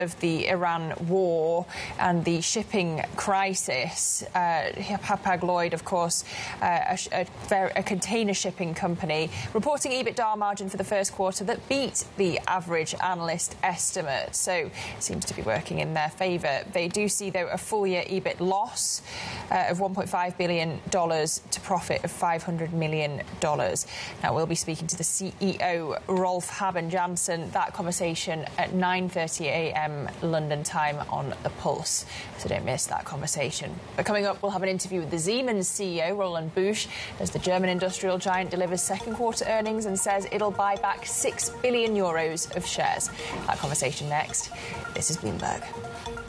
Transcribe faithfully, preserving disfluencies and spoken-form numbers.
of the Iran war and the shipping crisis. Uh, Hapag-Lloyd, of course, uh, a, a, a container shipping company, reporting EBITDA margin for the first quarter that beat the average analyst estimate, so it seems to be working in their favour. They do see, though, a full-year EBIT loss uh, of one point five billion dollars to profit of five hundred million dollars. Now, we'll be speaking to the C E O, Rolf Habben Jansen. That conversation at nine thirty a m London time on The Pulse, so don't miss that conversation. But coming up, we'll have an interview with the Siemens C E O, Roland Busch, as the German industrial giant delivers second quarter earnings and says it'll buy back six billion euros of shares. That conversation next. This is Bloomberg.